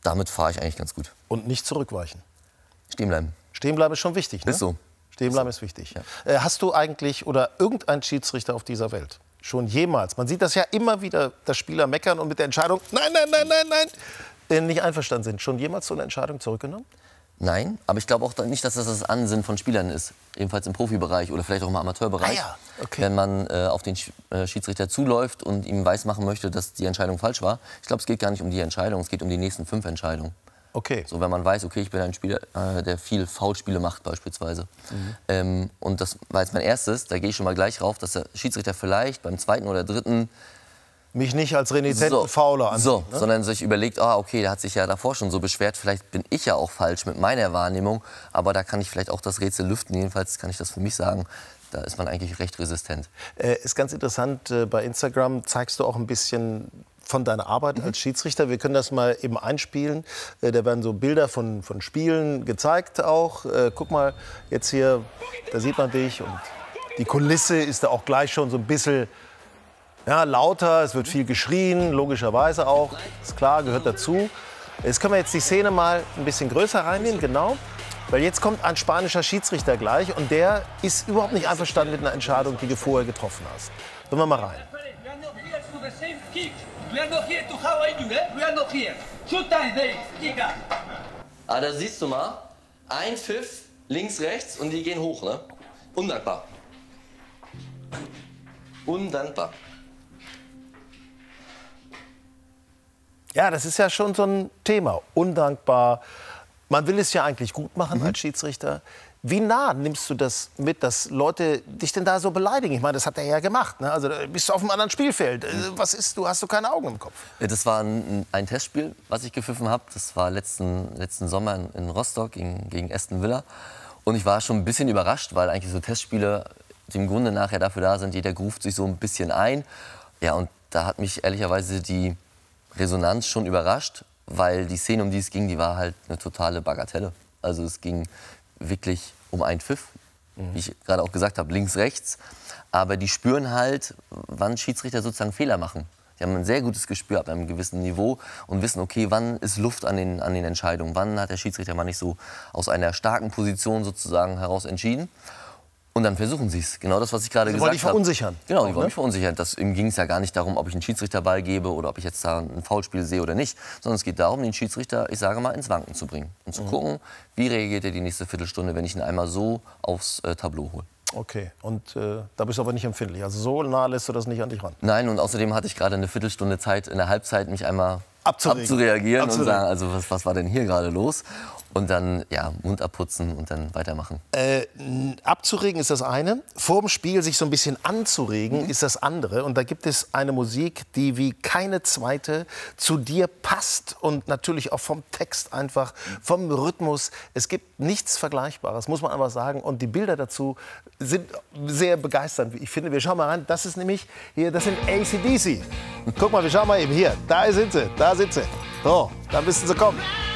damit fahre ich eigentlich ganz gut. Und nicht zurückweichen. Stehen bleiben. Stehen bleiben ist schon wichtig, ne? Ist so. Stehen bleiben ist wichtig. Ja. Hast du eigentlich oder irgendein Schiedsrichter auf dieser Welt schon jemals, man sieht das ja immer wieder, dass Spieler meckern und mit der Entscheidung, nein, nicht einverstanden sind, schon jemals so eine Entscheidung zurückgenommen? Nein, aber ich glaube auch nicht, dass das das Ansinnen von Spielern ist. Ebenfalls im Profibereich oder vielleicht auch im Amateurbereich. Ah ja, okay. Wenn man auf den Schiedsrichter zuläuft und ihm weismachen möchte, dass die Entscheidung falsch war. Ich glaube, es geht gar nicht um die Entscheidung, es geht um die nächsten 5 Entscheidungen. Okay. So, wenn man weiß, okay, ich bin ein Spieler, der viel Foulspiele macht beispielsweise. Und das war jetzt mein erstes, da gehe ich schon mal gleich rauf, dass der Schiedsrichter vielleicht beim 2. oder 3. Mich nicht als renitenten Fauler ansieht, So, ne? sondern sich überlegt, okay, der hat sich ja davor schon so beschwert, vielleicht bin ich ja auch falsch mit meiner Wahrnehmung, aber da kann ich vielleicht auch das Rätsel lüften, jedenfalls kann ich das für mich sagen, da ist man eigentlich recht resistent. Ist ganz interessant, bei Instagram zeigst du auch ein bisschen von deiner Arbeit als Schiedsrichter. Wir können das mal eben einspielen. Da werden so Bilder von Spielen gezeigt auch. Guck mal, jetzt hier, da sieht man dich und die Kulisse ist da auch gleich schon so ein bisschen lauter, es wird viel geschrien, logischerweise auch, ist klar, gehört dazu. Jetzt können wir jetzt die Szene mal ein bisschen größer reinnehmen, genau. Weil jetzt kommt ein spanischer Schiedsrichter gleich und der ist überhaupt nicht einverstanden mit einer Entscheidung, die du vorher getroffen hast. Hören wir mal rein. Da siehst du mal, ein Pfiff, links, rechts und die gehen hoch, ne? Undankbar. Undankbar. Ja, das ist ja schon so ein Thema. Undankbar. Man will es ja eigentlich gut machen als Schiedsrichter. Wie nah nimmst du das mit, dass Leute dich denn da so beleidigen? Ich meine, das hat er ja gemacht. Ne? Also bist du auf einem anderen Spielfeld. Was ist, hast du keine Augen im Kopf? Das war ein Testspiel, was ich gepfiffen habe. Das war letzten Sommer in Rostock gegen Aston Villa. Und ich war schon ein bisschen überrascht, weil eigentlich so Testspiele im Grunde nachher dafür da sind, jeder ruft sich so ein bisschen ein. Ja, und da hat mich ehrlicherweise die Resonanz schon überrascht, weil die Szene, um die es ging, die war halt eine totale Bagatelle. Also es ging wirklich um einen Pfiff, wie ich gerade auch gesagt habe, links, rechts. Aber die spüren halt, wann Schiedsrichter sozusagen Fehler machen. Die haben ein sehr gutes Gespür ab einem gewissen Niveau und wissen, okay, wann ist Luft an den Entscheidungen, wann hat der Schiedsrichter mal nicht so aus einer starken Position sozusagen heraus entschieden. Und dann versuchen sie es. Genau das, was ich gerade gesagt habe. Die wollen dich verunsichern. Genau, die wollen mich verunsichern. Ihm ging es ja gar nicht darum, ob ich einen Schiedsrichterball gebe oder ob ich jetzt da ein Foulspiel sehe oder nicht. Sondern es geht darum, den Schiedsrichter, ich sage mal, ins Wanken zu bringen. Und zu gucken, wie reagiert er die nächste Viertelstunde, wenn ich ihn einmal so aufs Tableau hole. Okay, und da bist du aber nicht empfindlich. Also so nah lässt du das nicht an dich ran. Nein, und außerdem hatte ich gerade eine Viertelstunde Zeit in der Halbzeit, mich einmal abzureagieren und sagen, also was war denn hier gerade los? Und dann, ja, Mund abputzen und dann weitermachen. Abzuregen ist das eine. Vor dem Spiel sich so ein bisschen anzuregen ist das andere. Und da gibt es eine Musik, die wie keine zweite zu dir passt. Und natürlich auch vom Text einfach, vom Rhythmus. Es gibt nichts Vergleichbares, muss man einfach sagen. Und die Bilder dazu sind sehr begeisternd, wie ich finde. Wir schauen mal rein. Das ist nämlich hier, das sind AC/DC. Guck mal, wir schauen mal eben hier. Da sind sie, da sind sie. So, da müssen sie kommen.